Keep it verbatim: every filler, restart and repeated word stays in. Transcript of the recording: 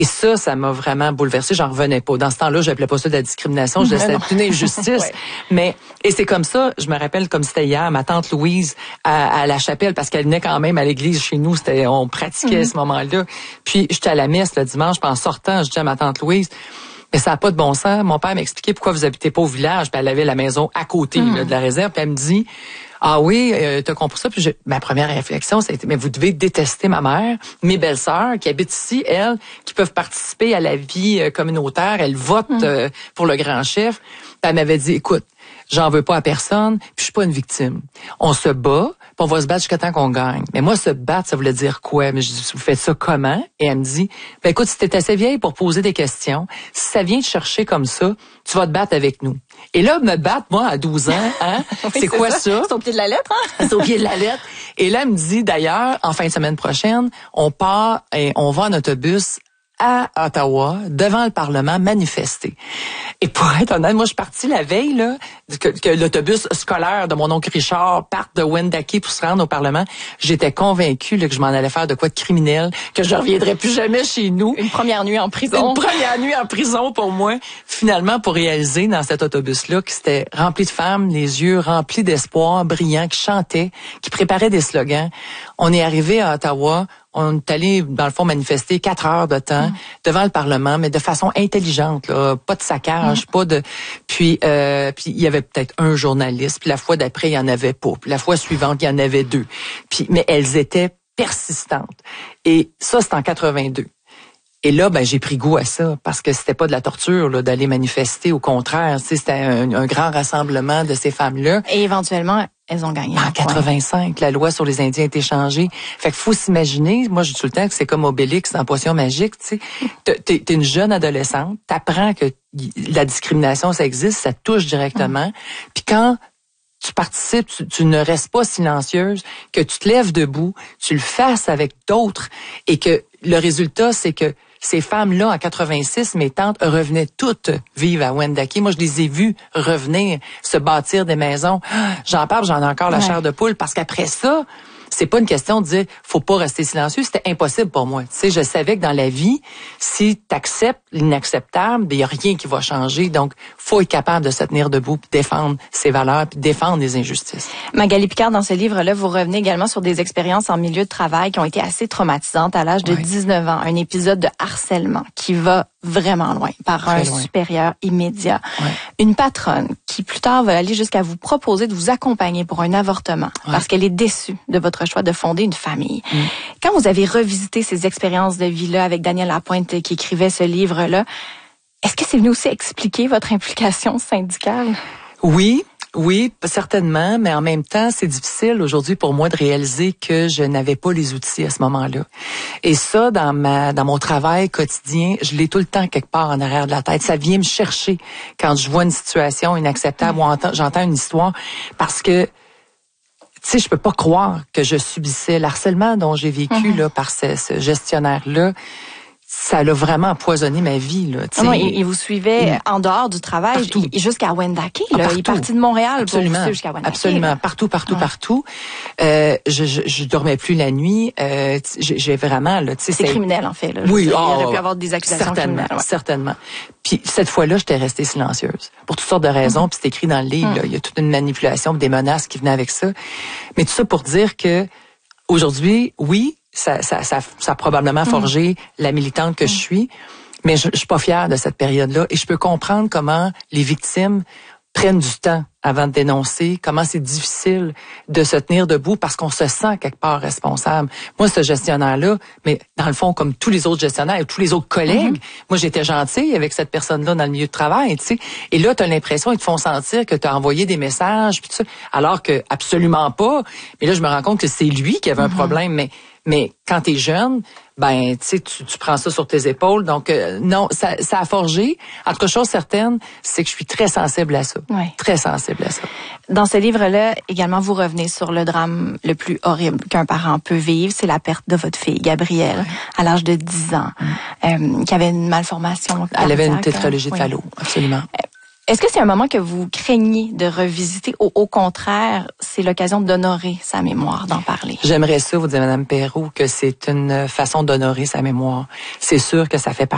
Et ça, ça m'a vraiment bouleversée. J'en revenais pas. Dans ce temps-là, j'appelais pas ça de la discrimination. Je laissais une injustice. Ouais. Mais, et c'est comme ça, je me rappelle comme c'était hier, ma tante Louise à, à la chapelle, parce qu'elle venait quand même à l'église chez nous. C'était, on pratiquait mm-hmm. ce moment-là. Puis, j'étais à la messe le dimanche, puis en sortant, je dis à ma tante Louise, mais ça n'a pas de bon sens. Mon père m'expliquait pourquoi vous habitez pas au village, puis elle avait la maison à côté mm-hmm. là, de la réserve, puis elle me dit, ah oui, euh, t'as compris ça? Puis je, ma première réflexion, c'était, mais vous devez détester ma mère, mes belles-sœurs qui habitent ici, elles, qui peuvent participer à la vie euh, communautaire, elles votent mm. euh, pour le grand chef. Puis elle m'avait dit, écoute, j'en veux pas à personne, puis je suis pas une victime. On se bat, puis on va se battre jusqu'à temps qu'on gagne. Mais moi, se battre, ça voulait dire quoi? Mais je dis, vous faites ça comment? Et elle me dit, ben écoute, si t'es assez vieille pour poser des questions, si ça vient te chercher comme ça, tu vas te battre avec nous. Et là, me battre, moi, à douze ans, hein? oui, c'est, c'est quoi ça? ça? C'est au pied de la lettre, hein? C'est au pied de la lettre. Et là, elle me dit, d'ailleurs, en fin de semaine prochaine, on part et on va en autobus à Ottawa, devant le Parlement, manifester. Et pour être honnête, moi, je suis partie la veille, là, que, que l'autobus scolaire de mon oncle Richard parte de Wendake pour se rendre au Parlement. J'étais convaincue, là, que je m'en allais faire de quoi de criminel, que je reviendrais plus jamais chez nous. Une première nuit en prison. Une première nuit en prison pour moi. Finalement, pour réaliser dans cet autobus-là que c'était rempli de femmes, les yeux remplis d'espoir, brillants, qui chantaient, qui préparaient des slogans. On est arrivé à Ottawa. On est allé, dans le fond, manifester quatre heures de temps mmh. devant le Parlement, mais de façon intelligente, là, pas de saccage, mmh. pas de. Puis, euh, puis il y avait peut-être un journaliste. Puis la fois d'après, il y en avait pas. Puis la fois suivante, il y en avait deux. Puis, mais elles étaient persistantes. Et ça, c'est en quatre-vingt-deux. Et là, ben j'ai pris goût à ça parce que c'était pas de la torture là, d'aller manifester. Au contraire, c'était un, un grand rassemblement de ces femmes-là. Et éventuellement, elles ont gagné. En quatre-vingt-cinq, la loi sur les Indiens a été changée. Fait qu'il faut s'imaginer, moi je dis tout le temps que c'est comme Obélix dans Potion magique, tu sais. T'es, t'es une jeune adolescente, t'apprends que la discrimination, ça existe, ça te touche directement. Mmh. Puis quand tu participes, tu, tu ne restes pas silencieuse, que tu te lèves debout, tu le fasses avec d'autres et que le résultat, c'est que ces femmes-là, en quatre-vingt-six, mes tantes revenaient toutes vivre à Wendake. Moi, je les ai vues revenir, se bâtir des maisons. J'en parle, j'en ai encore la ouais. chair de poule, parce qu'après ça, c'est pas une question de dire faut pas rester silencieux, c'était impossible pour moi. Tu sais, je savais que dans la vie, si tu acceptes l'inacceptable, il y a rien qui va changer. Donc, faut être capable de se tenir debout, puis défendre ses valeurs, puis défendre les injustices. Magali Picard, dans ce livre-là, vous revenez également sur des expériences en milieu de travail qui ont été assez traumatisantes à l'âge de ouais. dix-neuf ans, un épisode de harcèlement qui va vraiment loin par Très un loin. supérieur immédiat. Ouais. Une patronne qui plus tard va aller jusqu'à vous proposer de vous accompagner pour un avortement ouais. parce qu'elle est déçue de votre choix de fonder une famille. Mm. Quand vous avez revisité ces expériences de vie-là avec Daniel Lapointe qui écrivait ce livre-là, est-ce que c'est venu aussi expliquer votre implication syndicale? Oui. Oui, certainement, mais en même temps, c'est difficile aujourd'hui pour moi de réaliser que je n'avais pas les outils à ce moment-là. Et ça, dans ma, dans mon travail quotidien, je l'ai tout le temps quelque part en arrière de la tête. Ça vient me chercher quand je vois une situation inacceptable ou entends, j'entends une histoire, parce que tu sais, je peux pas croire que je subissais l'harcèlement dont j'ai vécu mm-hmm. là par ce, ce gestionnaire-là. Ça l'a vraiment empoisonné ma vie, là. Ah non, il, il vous suivait il, en dehors du travail, il, jusqu'à Wendake, là. Ah, il est parti de Montréal absolument, pour vous suivre jusqu'à Wendake. Absolument, là. partout, partout, ouais. partout. Euh, je, je, je dormais plus la nuit. Euh, j'ai, j'ai vraiment, là, tu sais, c'est, c'est criminel en fait. Là. Oui, dire, oh, il aurait pu avoir des accusations certainement, criminelles. Ouais. certainement. Puis cette fois-là, j'étais restée silencieuse pour toutes sortes de raisons. Mm-hmm. Puis c'est écrit dans le livre. Mm-hmm. Là, il y a toute une manipulation, des menaces qui venaient avec ça. Mais tout ça pour dire que aujourd'hui, oui. Ça, ça, ça, ça a probablement forgé mmh. la militante que mmh. je suis, mais je, je suis pas fière de cette période-là et je peux comprendre comment les victimes prennent du temps avant de dénoncer, comment c'est difficile de se tenir debout parce qu'on se sent quelque part responsable. Moi, ce gestionnaire-là, mais dans le fond, comme tous les autres gestionnaires et tous les autres collègues, mm-hmm. moi, j'étais gentille avec cette personne-là dans le milieu de travail, tu sais. Et là, tu as l'impression, ils te font sentir que tu as envoyé des messages, puis tout ça, alors que absolument pas. Mais là, je me rends compte que c'est lui qui avait mm-hmm. un problème, mais Mais quand t'es jeune, ben tu sais, tu, tu prends ça sur tes épaules. Donc euh, non, ça, ça a forgé. Autre chose certaine, c'est que je suis très sensible à ça. Oui. Très sensible à ça. Dans ce livre-là, également, vous revenez sur le drame le plus horrible qu'un parent peut vivre, c'est la perte de votre fille, Gabrielle, oui. à l'âge de dix ans, mmh. euh, qui avait une malformation. Elle avait une tétralogie de Fallot, oui. absolument. Euh, Est-ce que c'est un moment que vous craignez de revisiter ou au contraire, c'est l'occasion d'honorer sa mémoire, d'en parler? J'aimerais ça, vous dire, Madame Perrault, que c'est une façon d'honorer sa mémoire. C'est sûr que ça fait partie